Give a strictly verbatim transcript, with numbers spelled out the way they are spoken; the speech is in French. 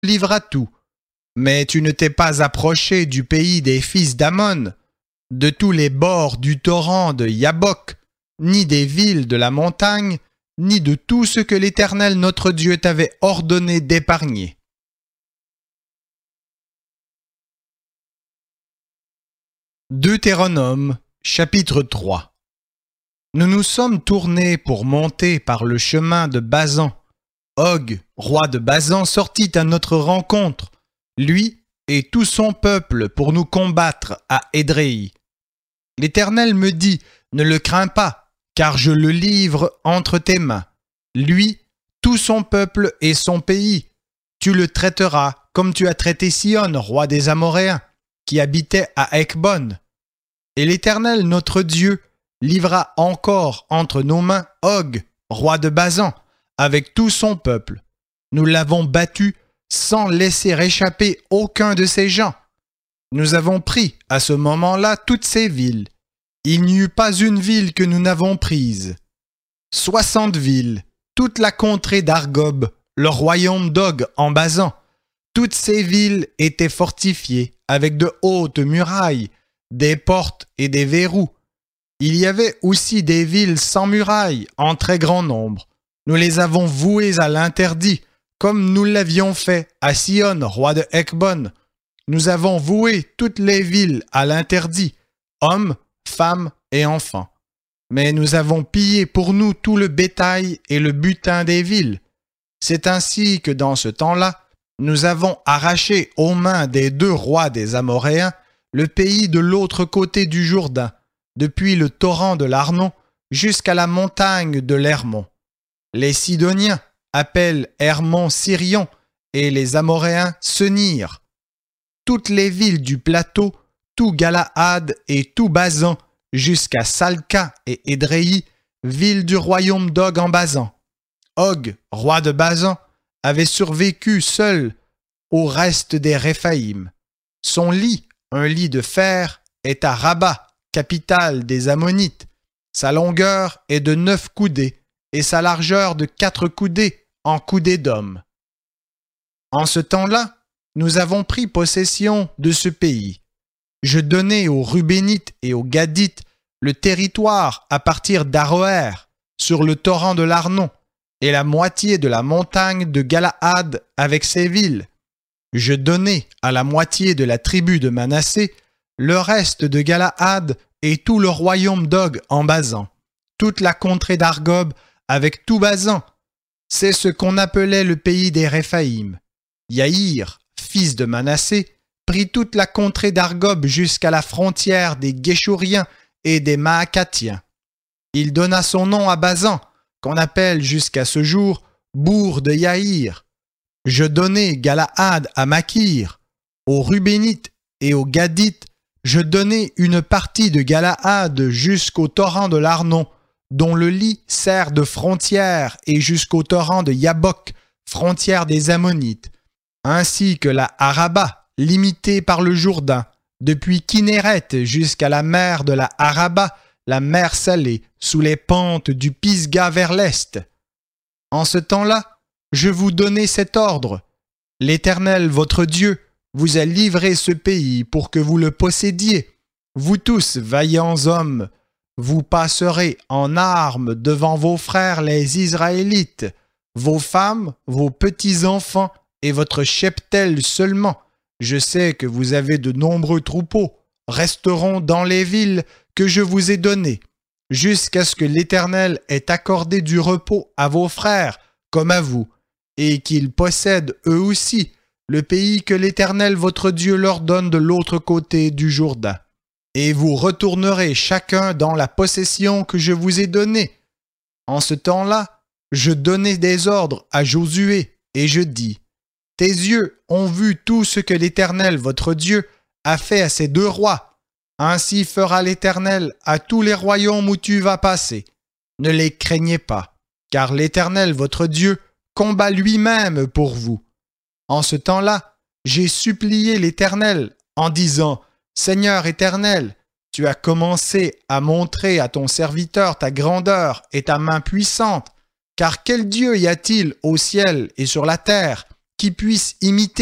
livra tout. Mais tu ne t'es pas approché du pays des fils d'Ammon, de tous les bords du torrent de Yabok, ni des villes de la montagne, ni de tout ce que l'Éternel notre Dieu t'avait ordonné d'épargner. Deutéronome, chapitre trois. Nous nous sommes tournés pour monter par le chemin de Basan. Og, roi de Basan, sortit à notre rencontre, lui et tout son peuple, pour nous combattre à Édréi. L'Éternel me dit, ne le crains pas, car je le livre entre tes mains. Lui, tout son peuple et son pays, tu le traiteras comme tu as traité Sihon, roi des Amoréens, qui habitait à Hecbon. Et l'Éternel, notre Dieu, livra encore entre nos mains Og, roi de Basan, avec tout son peuple. Nous l'avons battu sans laisser échapper aucun de ses gens. Nous avons pris à ce moment-là toutes ces villes. Il n'y eut pas une ville que nous n'avons prise. Soixante villes, toute la contrée d'Argob, le royaume d'Og en Basan. Toutes ces villes étaient fortifiées avec de hautes murailles, des portes et des verrous. Il y avait aussi des villes sans murailles en très grand nombre. Nous les avons vouées à l'interdit, comme nous l'avions fait à Sihon, roi de Hecbon. Nous avons voué toutes les villes à l'interdit, hommes, femmes et enfants. Mais nous avons pillé pour nous tout le bétail et le butin des villes. C'est ainsi que dans ce temps-là, nous avons arraché aux mains des deux rois des Amoréens le pays de l'autre côté du Jourdain, depuis le torrent de l'Arnon jusqu'à la montagne de l'Hermon. Les Sidoniens appellent Hermon Sirion et les Amoréens Senir. Toutes les villes du plateau, tout Galaad et tout Basan, jusqu'à Salca et Édréi, villes du royaume d'Og en Basan. Og, roi de Basan, avait survécu seul au reste des Réphaïm. Son lit, un lit de fer, est à Rabat, capitale des Ammonites. Sa longueur est de neuf coudées et sa largeur de quatre coudées en coudées d'homme. En ce temps-là, nous avons pris possession de ce pays. Je donnai aux Rubénites et aux Gadites le territoire à partir d'Aroër, sur le torrent de l'Arnon, et la moitié de la montagne de Galaad avec ses villes. Je donnai à la moitié de la tribu de Manassé le reste de Galaad et tout le royaume d'Og en Basan, toute la contrée d'Argob avec tout Basan. C'est ce qu'on appelait le pays des Réphaïm. Yaïr, fils de Manassé, prit toute la contrée d'Argob jusqu'à la frontière des Guéchouriens et des Maacathiens. Il donna son nom à Basan, qu'on appelle jusqu'à ce jour bourg de Yaïr. Je donnai Galaad à Makir. Aux Rubénites et aux Gadites, je donnai une partie de Galaad jusqu'au torrent de l'Arnon, dont le lit sert de frontière, et jusqu'au torrent de Yabok, frontière des Ammonites, ainsi que la Araba, limitée par le Jourdain, depuis Kinéret jusqu'à la mer de la Araba, la mer salée, sous les pentes du Pisga vers l'est. En ce temps-là, je vous donnai cet ordre. L'Éternel, votre Dieu, vous a livré ce pays pour que vous le possédiez. Vous tous, vaillants hommes, vous passerez en armes devant vos frères les Israélites. Vos femmes, vos petits-enfants et votre cheptel seulement, je sais que vous avez de nombreux troupeaux, resteront dans les villes que je vous ai données, jusqu'à ce que l'Éternel ait accordé du repos à vos frères comme à vous, et qu'ils possèdent eux aussi le pays que l'Éternel votre Dieu leur donne de l'autre côté du Jourdain. Et vous retournerez chacun dans la possession que je vous ai donnée. En ce temps-là, je donnai des ordres à Josué, et je dis, « Tes yeux ont vu tout ce que l'Éternel votre Dieu a fait à ces deux rois. Ainsi fera l'Éternel à tous les royaumes où tu vas passer. Ne les craignez pas, car l'Éternel votre Dieu combat lui-même pour vous. » En ce temps-là, j'ai supplié l'Éternel en disant, « Seigneur Éternel, tu as commencé à montrer à ton serviteur ta grandeur et ta main puissante, car quel Dieu y a-t-il au ciel et sur la terre qui puisse imiter